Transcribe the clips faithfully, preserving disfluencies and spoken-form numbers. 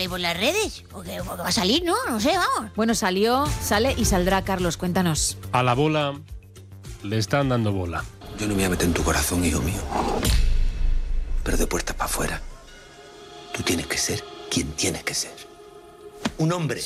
sale por las redes. ¿O que va a salir, no? No sé, vamos. Bueno, salió, sale y saldrá. Carlos, cuéntanos. A la bola le están dando bola. Yo no me voy a meter en tu corazón, hijo mío. Pero de puertas para afuera, tú tienes que ser quien tienes que ser. Un hombre.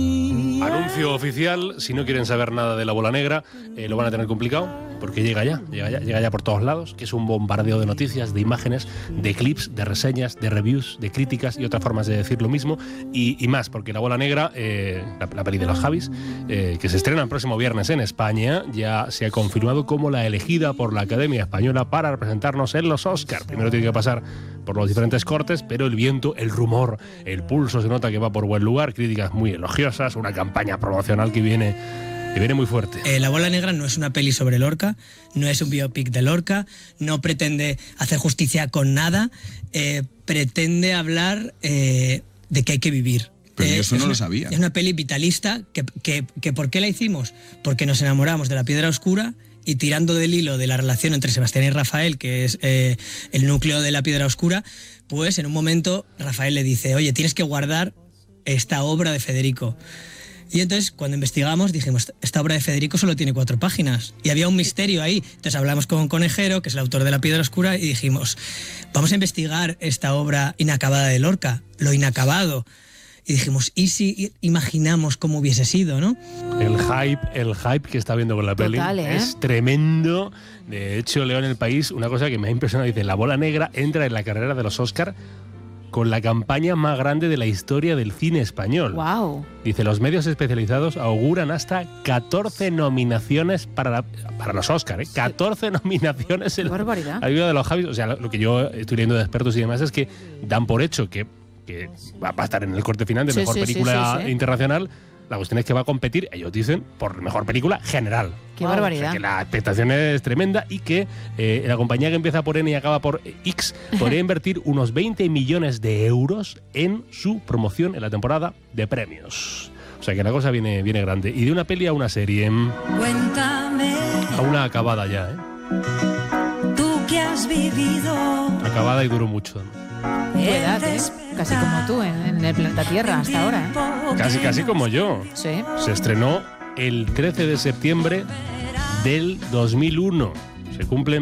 Anuncio oficial, si no quieren saber nada de la bola negra, eh, lo van a tener complicado, porque llega ya, llega ya, llega ya por todos lados, que es un bombardeo de noticias, de imágenes, de clips, de reseñas, de reviews, de críticas y otras formas de decir lo mismo, y, y más, porque la bola negra, eh, la, la peli de los Javis, eh, que se estrena el próximo viernes en España, ya se ha confirmado como la elegida por la Academia Española para representarnos en los Oscar. Primero tiene que pasar por los diferentes cortes, pero el viento, el rumor, el pulso se nota que va por buen lugar, críticas muy elogiosas, una campaña promocional que viene, que viene muy fuerte. Eh, La bola negra no es una peli sobre Lorca, no es un biopic de Lorca, no pretende hacer justicia con nada, eh, pretende hablar eh, de que hay que vivir. Pero Eh, yo eso es no una, lo sabía. Es una peli vitalista que, que, que ¿por qué la hicimos? Porque nos enamoramos de La Piedra Oscura y tirando del hilo de la relación entre Sebastián y Rafael, que es eh, el núcleo de La Piedra Oscura, pues en un momento Rafael le dice, oye, tienes que guardar esta obra de Federico. Y entonces cuando investigamos dijimos, esta obra de Federico solo tiene cuatro páginas y había un misterio ahí. Entonces hablamos con Conejero, que es el autor de La Piedra Oscura, y dijimos, vamos a investigar esta obra inacabada de Lorca, lo inacabado. Y dijimos, ¿y si imaginamos cómo hubiese sido, no? El hype, el hype que está viendo con la peli Total, ¿eh? es tremendo. De hecho, leo en El País una cosa que me ha impresionado. Dice, la bola negra entra en la carrera de los Oscar con la campaña más grande de la historia del cine español. Wow. Dice, los medios especializados auguran hasta catorce nominaciones para, la, para los Oscar, ¿eh? catorce nominaciones en Qué barbaridad. la vida de los Javis. O sea, lo que yo estoy leyendo de expertos y demás es que dan por hecho que, que va a estar en el corte final de Sí, mejor sí, sí, película sí, sí. internacional. La cuestión es que va a competir, ellos dicen, por mejor película general. Qué O barbaridad. sea, que la expectación es tremenda y que eh, la compañía que empieza por N y acaba por X podría invertir unos veinte millones de euros en su promoción en la temporada de premios. O sea que la cosa viene, viene grande. Y de una peli a una serie. Cuéntame, A una acabada ya, ¿eh? tú que has vivido. Acabada y duró mucho. Tu edad, ¿eh? Casi como tú en, en el planeta Tierra hasta ahora, ¿eh? Casi, casi como yo. Sí. Se estrenó el trece de septiembre del dos mil uno. Se cumplen